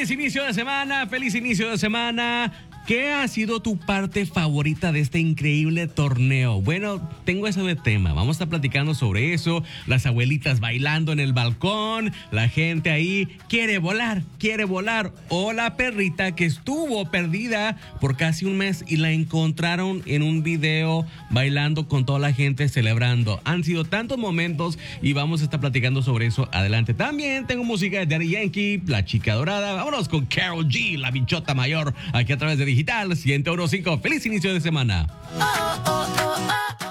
Feliz inicio de semana, feliz inicio de semana. ¿Qué ha sido tu parte favorita de este increíble torneo? Bueno, tengo eso de tema. Vamos a estar platicando sobre eso. Las abuelitas bailando en el balcón. La gente ahí quiere volar, quiere volar. O la perrita que estuvo perdida por casi un mes y la encontraron en un video bailando con toda la gente celebrando. Han sido tantos momentos y vamos a estar platicando sobre eso adelante. También tengo música de Daddy Yankee, La Chica Dorada. Vámonos con Karol G, la bichota mayor, aquí a través de Digital 101.5. Feliz inicio de semana. Oh, oh, oh, oh.